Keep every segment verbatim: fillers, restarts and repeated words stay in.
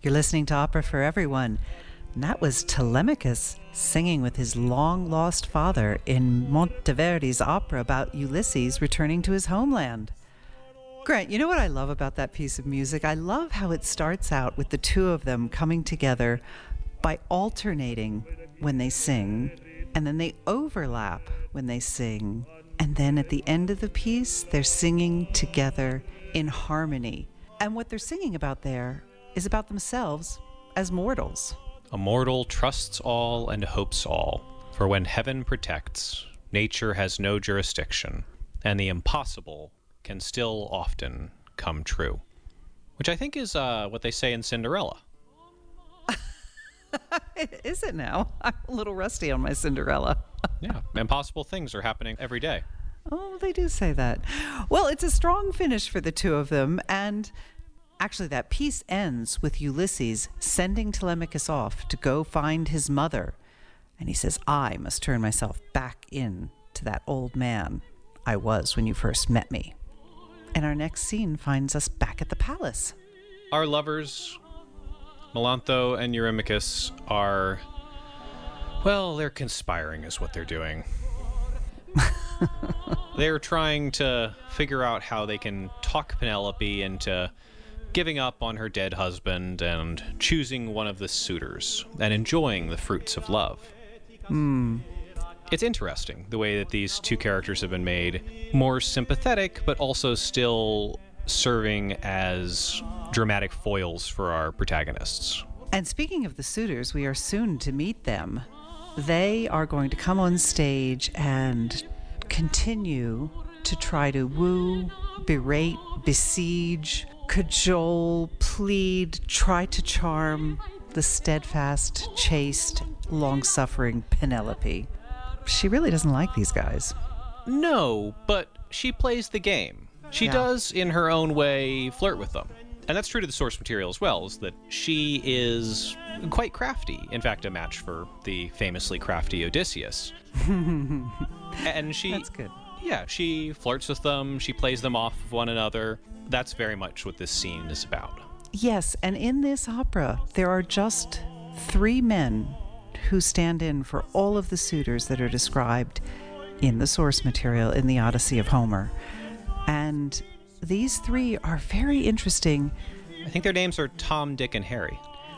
You're listening to Opera for Everyone. And that was Telemachus singing with his long-lost father in Monteverdi's opera about Ulysses returning to his homeland. Grant, you know what I love about that piece of music? I love how it starts out with the two of them coming together by alternating when they sing, and then they overlap when they sing. And then at the end of the piece, they're singing together in harmony. And what they're singing about there is about themselves as mortals. A mortal trusts all and hopes all, for when heaven protects, nature has no jurisdiction, and the impossible can still often come true. Which I think is uh, what they say in Cinderella. Is it now? I'm a little rusty on my Cinderella. Yeah, impossible things are happening every day. Oh, they do say that. Well, it's a strong finish for the two of them, and actually that piece ends with Ulysses sending Telemachus off to go find his mother. And he says, I must turn myself back in to that old man I was when you first met me. And our next scene finds us back at the palace. Our lovers, Melantho and Eurymachus, are, well, they're conspiring is what they're doing. They're trying to figure out how they can talk Penelope into giving up on her dead husband and choosing one of the suitors and enjoying the fruits of love. Hmm. It's interesting the way that these two characters have been made more sympathetic, but also still serving as dramatic foils for our protagonists. And speaking of the suitors, we are soon to meet them. They are going to come on stage and continue to try to woo, berate, besiege, cajole, plead, try to charm the steadfast, chaste, long-suffering Penelope. She really doesn't like these guys. No, but she plays the game. She Yeah. does, in her own way, flirt with them. And that's true to the source material as well, is that she is quite crafty. In fact, a match for the famously crafty Odysseus. And she... That's good. Yeah, she flirts with them, she plays them off of one another. That's very much what this scene is about. Yes, and in this opera, there are just three men who stand in for all of the suitors that are described in the source material in the Odyssey of Homer. And these three are very interesting. I think their names are Tom, Dick, and Harry.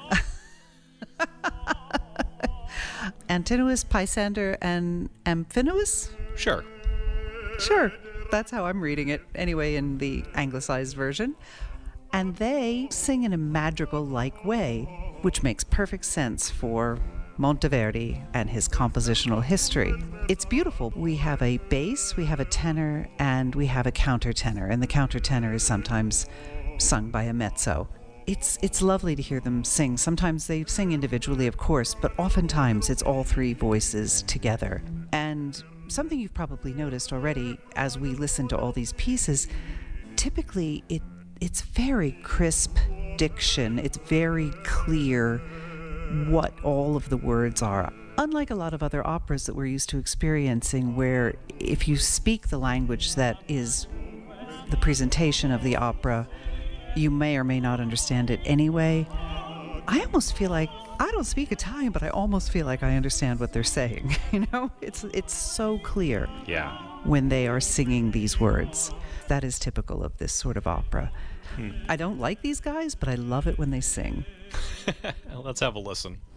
Antinous, Pisander, and Amphinous? Sure. Sure, that's how I'm reading it, anyway, in the anglicized version. And they sing in a madrigal-like way, which makes perfect sense for Monteverdi and his compositional history. It's beautiful. We have a bass, we have a tenor, and we have a countertenor, and the countertenor is sometimes sung by a mezzo. It's it's lovely to hear them sing. Sometimes they sing individually, of course, but oftentimes it's all three voices together. And something you've probably noticed already as we listen to all these pieces, typically it it's very crisp diction. It's very clear what all of the words are. Unlike a lot of other operas that we're used to experiencing, where if you speak the language that is the presentation of the opera, you may or may not understand it anyway. I almost feel like, I don't speak Italian, but I almost feel like I understand what they're saying. You know, it's it's so clear Yeah. when they are singing these words. That is typical of this sort of opera. Hmm. I don't like these guys, but I love it when they sing. Let's have a listen.